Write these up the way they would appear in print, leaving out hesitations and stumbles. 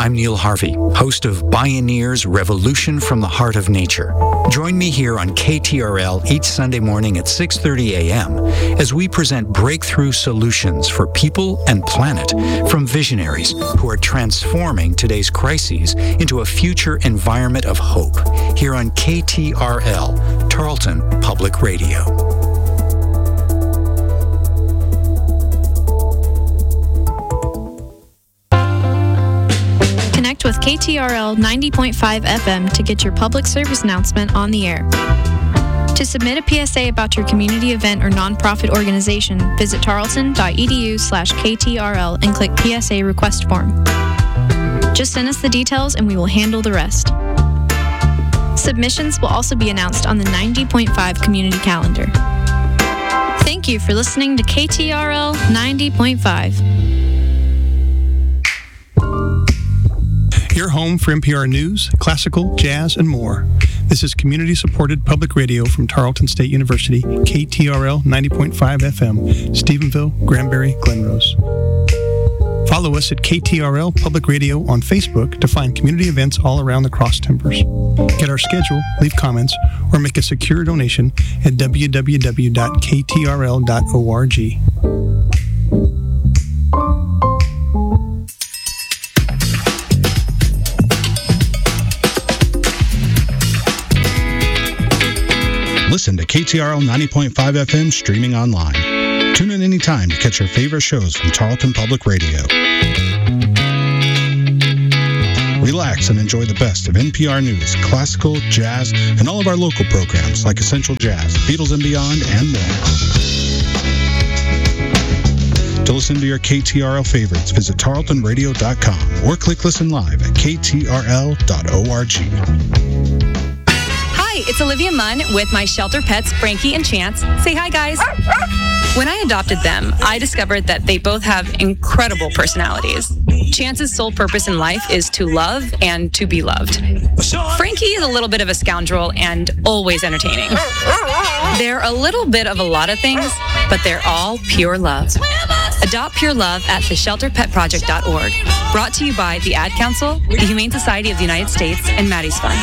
I'm Neil Harvey, host of Bioneers Revolution from the Heart of Nature. Join me here on KTRL each Sunday morning at 6:30 a.m. as we present breakthrough solutions for people and planet from visionaries who are transforming today's crises into a future environment of hope here on KTRL, Tarleton Public Radio. Connect with KTRL 90.5 FM to get your public service announcement on the air. To submit a PSA about your community event or nonprofit organization, visit tarleton.edu/KTRL and click PSA request form. Just send us the details and we will handle the rest. Submissions will also be announced on the 90.5 community calendar. Thank you for listening to KTRL 90.5. Your home for NPR News, classical, jazz, and more. This is community-supported public radio from Tarleton State University, KTRL 90.5 FM, Stephenville, Granbury, Glenrose. Follow us at KTRL Public Radio on Facebook to find community events all around the Cross Timbers. Get our schedule, leave comments, or make a secure donation at www.ktrl.org. Listen to KTRL 90.5 FM streaming online. Tune in anytime to catch your favorite shows from Tarleton Public Radio. Relax and enjoy the best of NPR News, classical, jazz, and all of our local programs like Essential Jazz, Beatles and Beyond, and more. To listen to your KTRL favorites, visit tarletonradio.com or click listen live at ktrl.org. Hi, it's Olivia Munn with my shelter pets, Frankie and Chance. Say hi, guys. When I adopted them, I discovered that they both have incredible personalities. Chance's sole purpose in life is to love and to be loved. Frankie is a little bit of a scoundrel and always entertaining. They're a little bit of a lot of things, but they're all pure love. Adopt Pure Love at theshelterpetproject.org. Brought to you by the Ad Council, the Humane Society of the United States, and Maddie's Fund.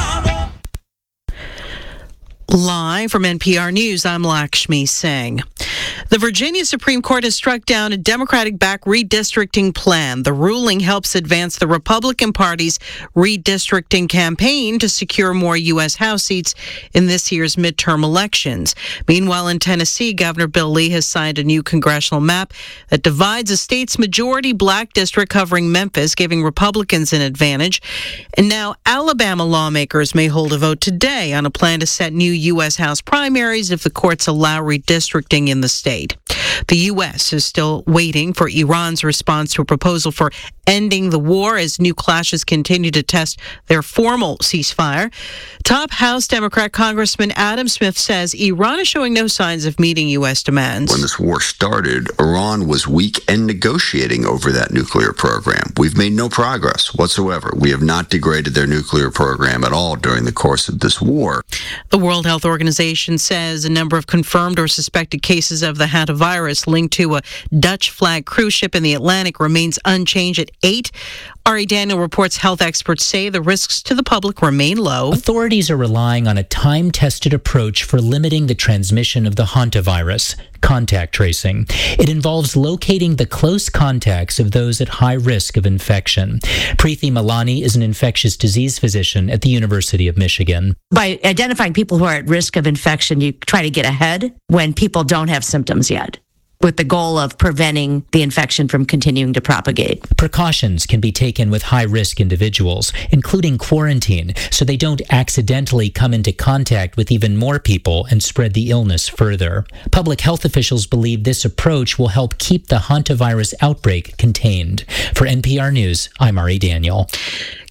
Live from NPR News, I'm Lakshmi Singh. The Virginia Supreme Court has struck down a Democratic-backed redistricting plan. The ruling helps advance the Republican Party's redistricting campaign to secure more U.S. House seats in this year's midterm elections. Meanwhile, in Tennessee, Governor Bill Lee has signed a new congressional map that divides a state's majority black district covering Memphis, giving Republicans an advantage. And now Alabama lawmakers may hold a vote today on a plan to set new U.S. House primaries if the courts allow redistricting in the state. The U.S. is still waiting for Iran's response to a proposal for ending the war as new clashes continue to test their formal ceasefire. Top House Democrat Congressman Adam Smith says Iran is showing no signs of meeting U.S. demands. When this war started, Iran was weak and negotiating over that nuclear program. We've made no progress whatsoever. We have not degraded their nuclear program at all during the course of this war. The World Health Organization says a number of confirmed or suspected cases of the hantavirus linked to a Dutch flag cruise ship in the Atlantic remains unchanged at 8. Ari Daniel reports health experts say the risks to the public remain low. Authorities are relying on a time-tested approach for limiting the transmission of the hantavirus, contact tracing. It involves locating the close contacts of those at high risk of infection. Preeti Malani is an infectious disease physician at the University of Michigan. By identifying people who are at risk of infection, you try to get ahead when people don't have symptoms yet, with the goal of preventing the infection from continuing to propagate. Precautions can be taken with high-risk individuals, including quarantine, so they don't accidentally come into contact with even more people and spread the illness further. Public health officials believe this approach will help keep the hantavirus outbreak contained. For NPR News, I'm Ari Daniel.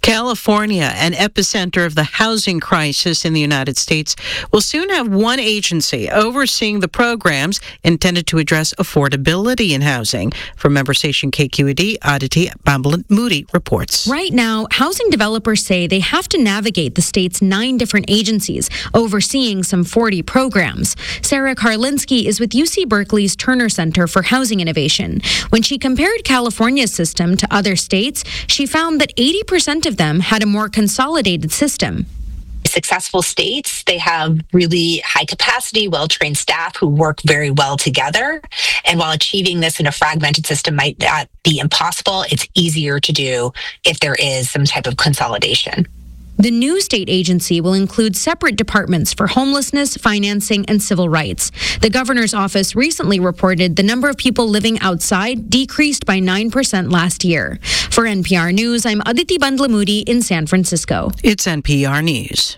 California, an epicenter of the housing crisis in the United States, will soon have one agency overseeing the programs intended to address affordability in housing. From member station KQED, Aditi Bambalan-Moody reports. Right now, housing developers say they have to navigate the state's 9 different agencies overseeing some 40 programs. Sarah Karlinski is with UC Berkeley's Turner Center for Housing Innovation. When she compared California's system to other states, she found that 80% of them had a more consolidated system. Successful states, they have really high capacity, well-trained staff who work very well together. And while achieving this in a fragmented system might not be impossible, it's easier to do if there is some type of consolidation. The new state agency will include separate departments for homelessness, financing, and civil rights. The governor's office recently reported the number of people living outside decreased by 9% last year. For NPR News, I'm Aditi Bambalan-Moody in San Francisco. It's NPR News.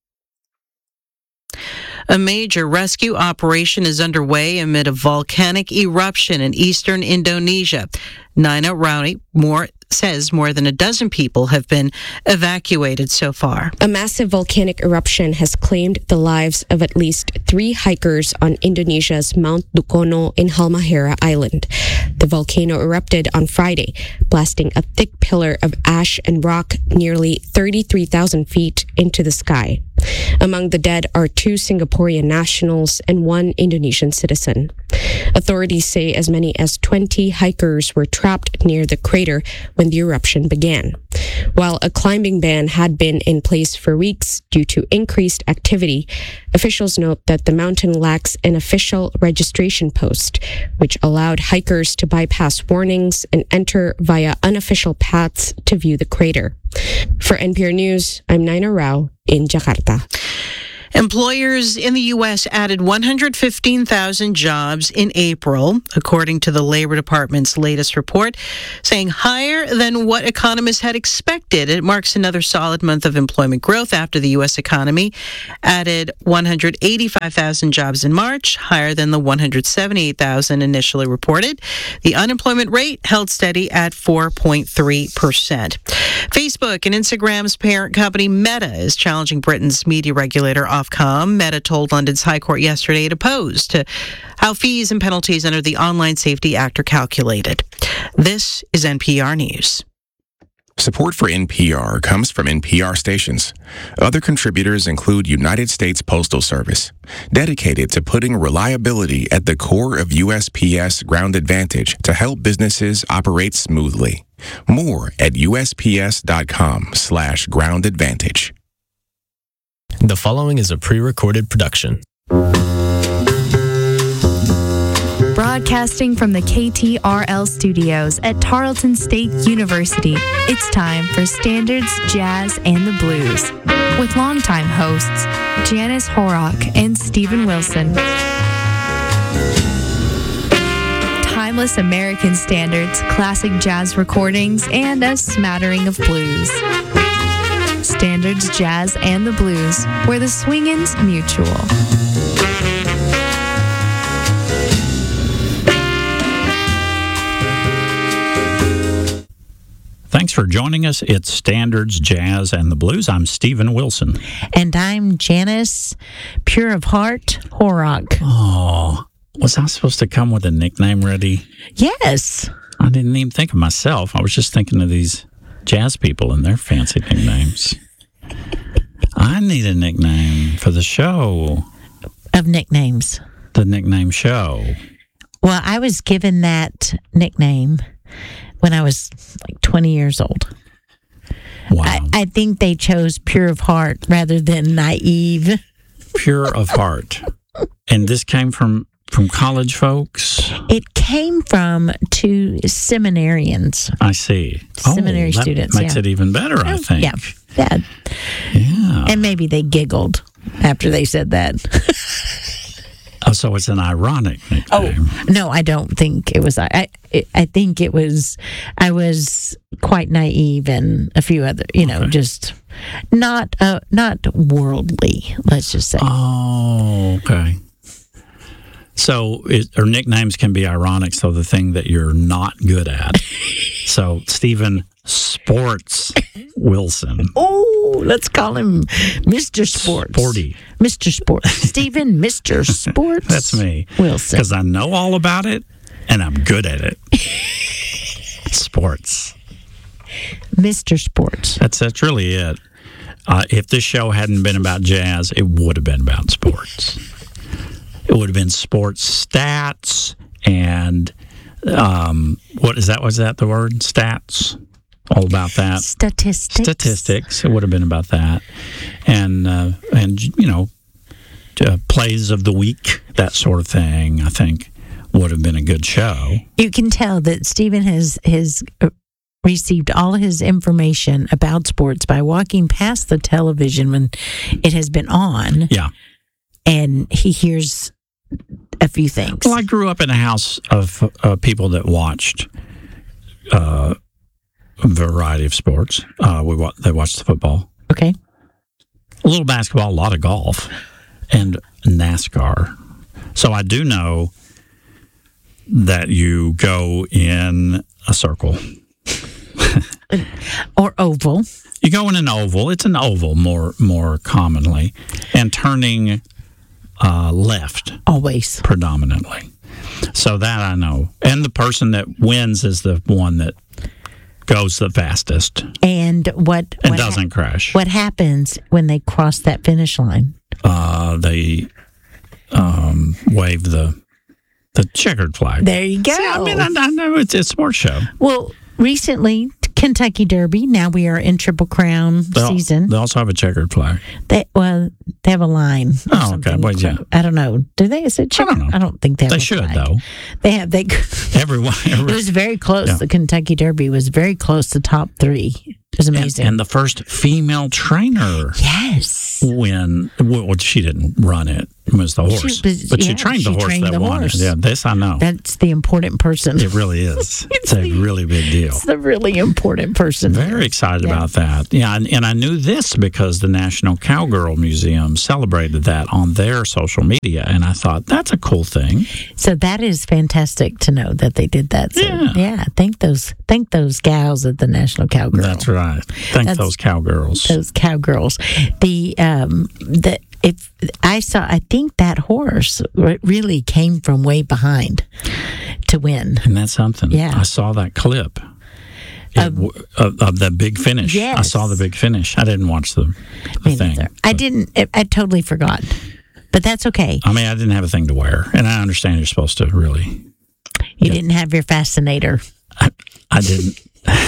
A major rescue operation is underway amid a volcanic eruption in eastern Indonesia. Nina Rowney says more than a dozen people have been evacuated so far. A massive volcanic eruption has claimed the lives of at least 3 hikers on Indonesia's Mount Dukono in Halmahera Island. The volcano erupted on Friday, blasting a thick pillar of ash and rock nearly 33,000 feet into the sky. Among the dead are 2 Singaporean nationals and 1 Indonesian citizen. Authorities say as many as 20 hikers were trapped near the crater when the eruption began. While a climbing ban had been in place for weeks due to increased activity, officials note that the mountain lacks an official registration post, which allowed hikers to bypass warnings and enter via unofficial paths to view the crater. For NPR News, I'm Nina Rao in Jakarta. Employers in the U.S. added 115,000 jobs in April, according to the Labor Department's latest report, saying higher than what economists had expected. It marks another solid month of employment growth after the U.S. economy added 185,000 jobs in March, higher than the 178,000 initially reported. The unemployment rate held steady at 4.3%. Facebook and Instagram's parent company Meta is challenging Britain's media regulator Ofcom. Meta told London's High Court yesterday it opposed to how fees and penalties under the Online Safety Act are calculated. This is NPR News. Support for NPR comes from NPR stations. Other contributors include United States Postal Service, dedicated to putting reliability at the core of USPS Ground Advantage to help businesses operate smoothly. More at USPS.com/Ground Advantage. The following is a pre-recorded production. Broadcasting from the KTRL studios at Tarleton State University, it's time for Standards, Jazz, and the Blues with longtime hosts Janice Horrock and Stephen Wilson. Timeless American standards, classic jazz recordings, and a smattering of blues. Standards, Jazz, and the Blues, where the swingin's mutual. Thanks for joining us. It's Standards, Jazz, and the Blues. I'm Stephen Wilson. And I'm Janice, pure of heart, Horrock. Oh, was I supposed to come with a nickname ready? Yes. I didn't even think of myself. I was just thinking of these jazz people and their fancy nicknames. I need a nickname for the show. Of nicknames. The nickname show. Well, I was given that nickname when I was like 20 years old. Wow. I think they chose pure of heart rather than naive. Pure of heart. And this came from college folks? It came from 2 seminarians. I see. Seminary students, makes it even better, I think. Yeah. Yeah. And maybe they giggled after they said that. Oh, so it's an ironic nickname. Oh, no, I don't think it was. I think it was, I was quite naive and a few other, just not worldly, let's just say. Oh, okay. So, or nicknames can be ironic, so the thing that you're not good at. So, Stephen, sports. Wilson. Oh, let's call him Mr. Sports. Sporty. Mr. Sports. Stephen, Mr. Sports. That's me. Wilson. Because I know all about it, and I'm good at it. Sports. Mr. Sports. That's really it. If this show hadn't been about jazz, it would have been about sports. It would have been sports stats and what is that? Was that the word? Stats. All about that. Statistics. It would have been about that, and plays of the week, that sort of thing. I think would have been a good show. You can tell that Stephen has received all his information about sports by walking past the television when it has been on. Yeah, and he hears a few things. Well, I grew up in a house of people that watched a variety of sports. They watched the football. Okay. A little basketball, a lot of golf, and NASCAR. So I do know that you go in a circle. Or oval. You go in an oval. It's an oval more commonly. And turning left. Always. Predominantly. So that I know. And the person that wins is the one that goes the fastest. And doesn't crash. What happens when they cross that finish line? They wave the checkered flag. There you go. See, I know it's a sports show. Well, recently, Kentucky Derby. Now we are in Triple Crown season. They also have a checkered flag. They have a line. Oh, okay. Well, yeah. I don't know. Do they? Is it checkered? I don't know. I don't think they have. They a should flag. though. They have. Everyone. It was very close. Yeah. The Kentucky Derby was very close to top 3. It was amazing. And the first female trainer. Yes. Well, she didn't run it. It was the horse. She trained the horse that won it. Yeah, this I know. That's the important person. It really is. It's a really big deal. It's the really important person. Very excited about that. Yeah, and I knew this because the National Cowgirl Museum celebrated that on their social media, and I thought, that's a cool thing. So that is fantastic to know that they did that. So, yeah. Thank those gals at the National Cowgirl. That's right. Thank those cowgirls. Those cowgirls. I think that horse really came from way behind to win. Isn't that something? Yeah. I saw that clip of the big finish. Yes. I saw the big finish. I didn't watch the thing. I didn't. I totally forgot. But that's okay. I mean, I didn't have a thing to wear. And I understand you're supposed to really. You didn't have your fascinator. I didn't.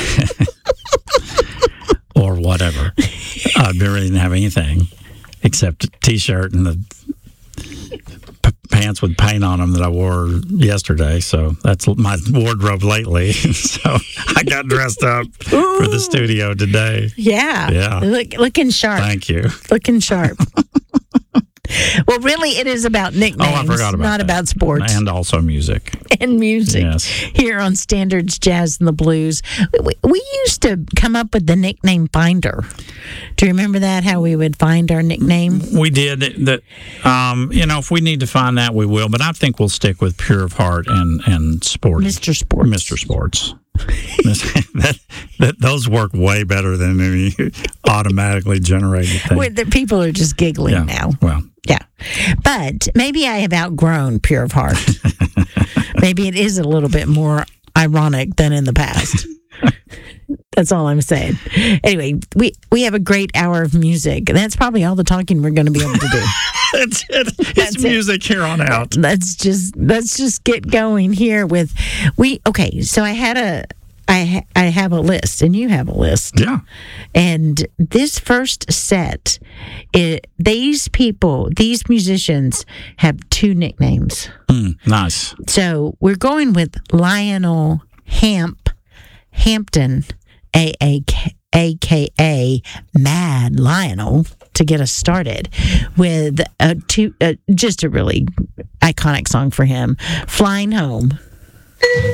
Or whatever. I really didn't have anything except a T-shirt and the pants with paint on them that I wore yesterday. So that's my wardrobe lately. So I got dressed up for the studio today. Yeah. Yeah. Looking sharp. Thank you. Looking sharp. Well, really, it is about nicknames. Oh, I forgot about not that. about sports. And also music. And music. Yes. Here on Standards Jazz and the Blues. We used to come up with the nickname finder. Do you remember that, how we would find our nickname? We did. If we need to find that, we will. But I think we'll stick with Pure of Heart and Sporty. Mr. Sports. Mr. Sports. Those work way better than any automatically generated thing. The people are just giggling now. Well, yeah. But maybe I have outgrown Pure of Heart. Maybe it is a little bit more ironic than in the past. That's all I'm saying. Anyway, we have a great hour of music. That's probably all the talking we're going to be able to do. That's it. It's music here on out. Let's just get going here with okay, so I have a list and you have a list. Yeah. And this first set, these musicians have 2 nicknames. Nice. So we're going with Lionel Hampton, AKA Mad Lionel, to get us started with just a really iconic song for him, Flying Home.